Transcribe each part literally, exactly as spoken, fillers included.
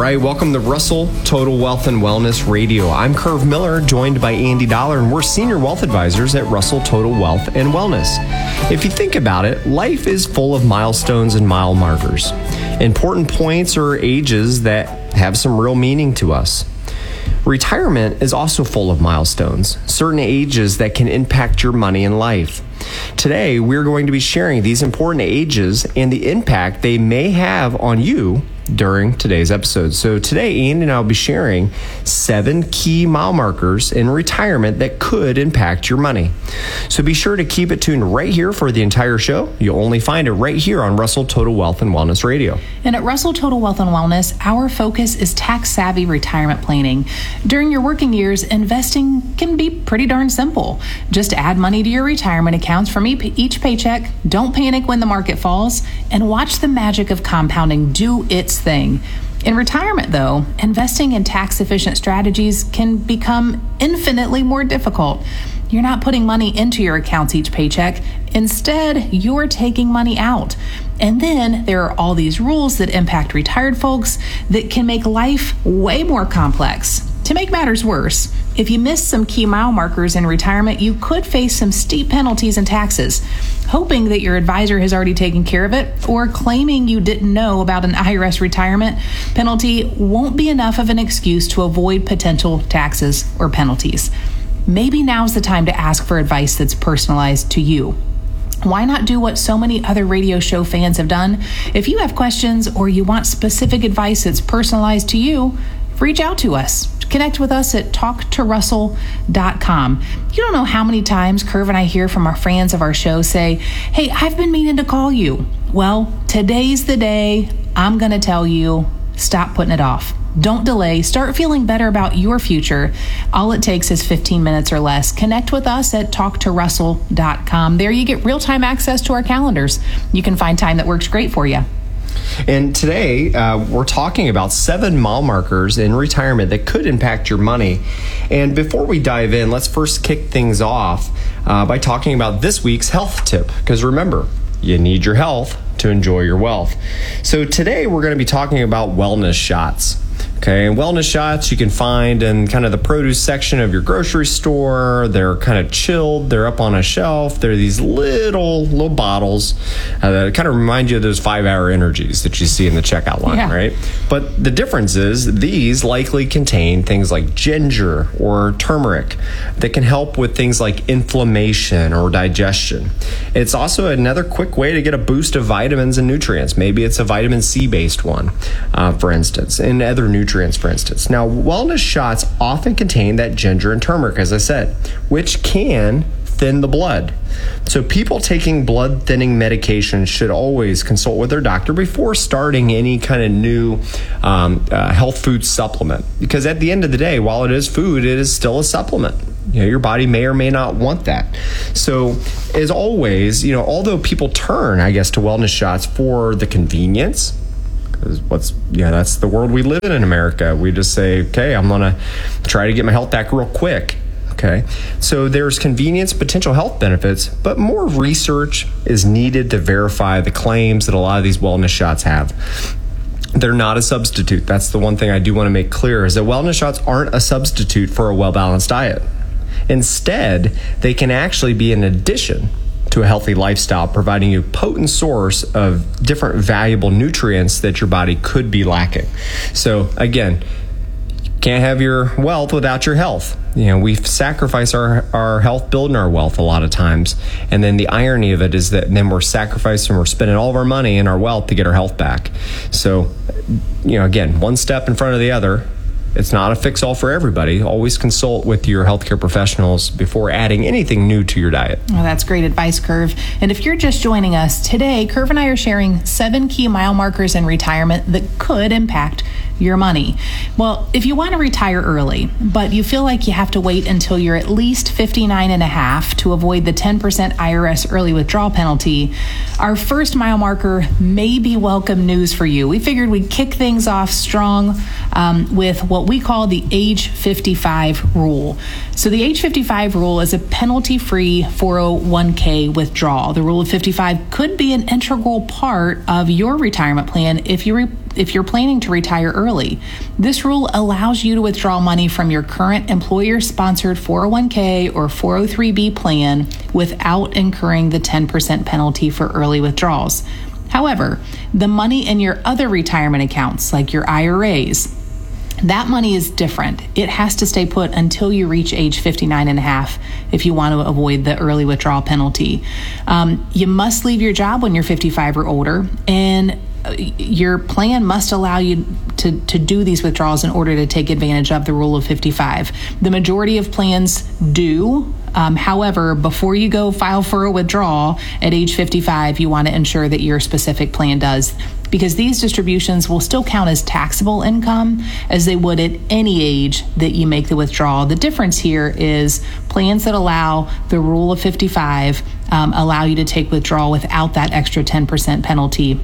right, welcome to Russell Total Wealth and Wellness Radio. I'm Curve Miller, joined by Andy Dollar, and we're Senior Wealth Advisors at Russell Total Wealth and Wellness. If you think about it, life is full of milestones and mile markers, important points or ages that have some real meaning to us. Retirement is also full of milestones, certain ages that can impact your money and life. Today, we're going to be sharing these important ages and the impact they may have on you during today's episode. So today, Andy and I will be sharing seven key mile markers in retirement that could impact your money. So be sure to keep it tuned right here for the entire show. You'll only find it right here on Russell Total Wealth and Wellness Radio. And at Russell Total Wealth and Wellness, our focus is tax-savvy retirement planning. During your working years, investing can be pretty darn simple. Just add money to your retirement accounts from each paycheck, don't panic when the market falls, and watch the magic of compounding do its thing. In retirement, though, investing in tax-efficient strategies can become infinitely more difficult. You're not putting money into your accounts each paycheck. Instead, you're taking money out. And then there are all these rules that impact retired folks that can make life way more complex. To make matters worse, if you miss some key mile markers in retirement, you could face some steep penalties and taxes. Hoping that your advisor has already taken care of it, or claiming you didn't know about an I R S retirement penalty won't be enough of an excuse to avoid potential taxes or penalties. Maybe now's the time to ask for advice that's personalized to you. Why not do what so many other radio show fans have done? If you have questions or you want specific advice that's personalized to you, reach out to us. Connect with us at talk to russell dot com. You don't know how many times Curve and I hear from our fans of our show say, hey, I've been meaning to call you. Well, today's the day. I'm going to tell you, stop putting it off. Don't delay. Start feeling better about your future. All it takes is fifteen minutes or less. Connect with us at talk to russell dot com. There you get real-time access to our calendars. You can find time that works great for you. And today, uh, we're talking about seven mile markers in retirement that could impact your money. And before we dive in, let's first kick things off uh, by talking about this week's health tip. Because remember, you need your health to enjoy your wealth. So today, we're going to be talking about wellness shots. Okay, and wellness shots you can find in kind of the produce section of your grocery store. They're kind of chilled. They're up on a shelf. They're these little, little bottles uh, that kind of remind you of those five-hour energies that you see in the checkout line, yeah. Right? But the difference is these likely contain things like ginger or turmeric that can help with things like inflammation or digestion. It's also another quick way to get a boost of vitamins and nutrients. Maybe it's a vitamin C-based one, uh, for instance, and other nutrients. Nutrients, for instance. Now, wellness shots often contain that ginger and turmeric, as I said, which can thin the blood. So people taking blood thinning medication should always consult with their doctor before starting any kind of new um, uh, health food supplement. Because at the end of the day, while it is food, it is still a supplement. You know, your body may or may not want that. So as always, you know, although people turn, I guess, to wellness shots for the convenience, what's yeah that's the world we live in in America. We just say, okay, I'm gonna try to get my health back real quick. Okay, so there's convenience, potential health benefits, but more research is needed to verify the claims that a lot of these wellness shots have. They're not a substitute. That's the one thing I do want to make clear, is that wellness shots aren't a substitute for a well-balanced diet. Instead, they can actually be an addition to a healthy lifestyle, providing you a potent source of different valuable nutrients that your body could be lacking. So again, you can't have your wealth without your health. You know, we sacrifice our, our health building our wealth a lot of times. And then the irony of it is that then we're sacrificing, we're spending all of our money and our wealth to get our health back. So, you know, again, one step in front of the other. It's not a fix-all for everybody. Always consult with your healthcare professionals before adding anything new to your diet. Well, that's great advice, Curve. And if you're just joining us today, Curve and I are sharing seven key mile markers in retirement that could impact your money. Well, if you want to retire early, but you feel like you have to wait until you're at least fifty-nine and a half to avoid the ten percent I R S early withdrawal penalty, our first mile marker may be welcome news for you. We figured we'd kick things off strong um, with what we call the age fifty-five rule. So the age fifty-five rule is a penalty-free four oh one k withdrawal. The rule of fifty-five could be an integral part of your retirement plan if you re- if you're planning to retire early. This rule allows you to withdraw money from your current employer-sponsored four oh one k or four oh three b plan without incurring the ten percent penalty for early withdrawals. However, the money in your other retirement accounts, like your I R As, that money is different. It has to stay put until you reach age fifty-nine and a half if you want to avoid the early withdrawal penalty. Um, you must leave your job when you're fifty-five or older, and your plan must allow you to, to do these withdrawals in order to take advantage of the rule of fifty-five. The majority of plans do. Um, however, before you go file for a withdrawal at age fifty-five, you want to ensure that your specific plan does, because these distributions will still count as taxable income as they would at any age that you make the withdrawal. The difference here is plans that allow the rule of fifty-five um, allow you to take withdrawal without that extra ten percent penalty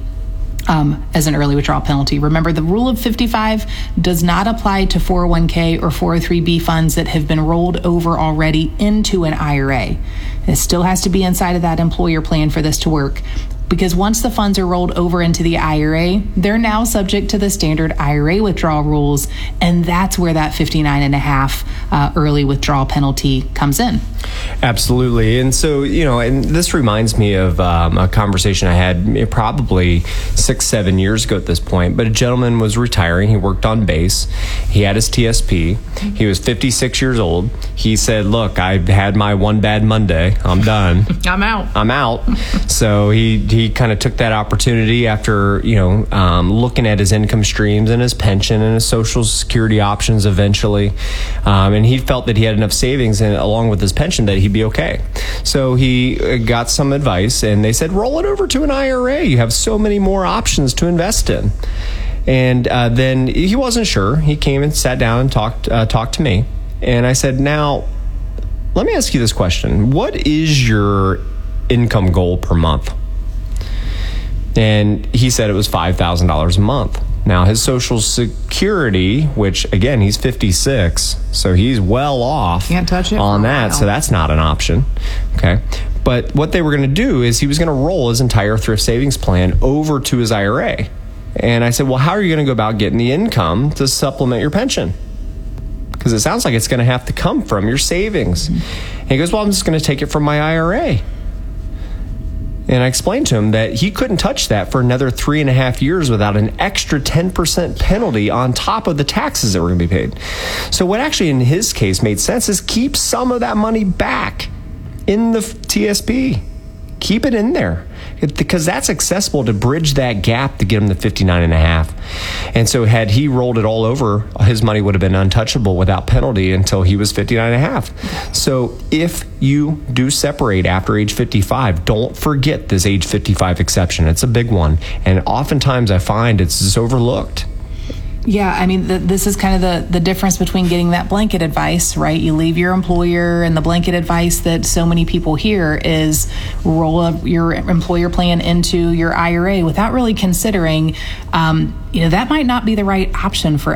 Um, as an early withdrawal penalty. Remember, the rule of fifty-five does not apply to four oh one k or four oh three b funds that have been rolled over already into an I R A. It still has to be inside of that employer plan for this to work, because once the funds are rolled over into the I R A, they're now subject to the standard I R A withdrawal rules, and that's where that fifty-nine and a half uh, early withdrawal penalty comes in. Absolutely. And so, you know, and this reminds me of um, a conversation I had probably six, seven years ago at this point. But a gentleman was retiring. He worked on base. He had his T S P. He was fifty-six years old. He said, look, I've had my one bad Monday. I'm done. I'm out. I'm out. So he, he kind of took that opportunity after, you know, um, looking at his income streams and his pension and his Social Security options eventually. Um, and he felt that he had enough savings and along with his pension that he'd be okay. So he got some advice, and they said, roll it over to an I R A. You have so many more options to invest in. And uh, then he wasn't sure. He came and sat down and talked uh, talked to me. And I said, now, let me ask you this question. What is your income goal per month? And he said it was five thousand dollars a month. Now, his Social Security, which, again, he's fifty-six, so he's well off Can't touch it on for a that, while. so that's not an option. Okay. But what they were going to do is he was going to roll his entire thrift savings plan over to his I R A. And I said, well, how are you going to go about getting the income to supplement your pension? Because it sounds like it's going to have to come from your savings. Mm-hmm. And he goes, well, I'm just going to take it from my I R A. And I explained to him that he couldn't touch that for another three and a half years without an extra ten percent penalty on top of the taxes that were going to be paid. So what actually in his case made sense is keep some of that money back in the T S P. Keep it in there, because that's accessible to bridge that gap to get him to fifty-nine and a half. And so had he rolled it all over, his money would have been untouchable without penalty until he was fifty-nine and a half. So if you do separate after age fifty-five, don't forget this age fifty-five exception. It's a big one. And oftentimes I find it's just overlooked. Yeah, I mean, the, this is kind of the, the difference between getting that blanket advice, right? You leave your employer, and the blanket advice that so many people hear is roll up your employer plan into your I R A without really considering, um, you know, that might not be the right option for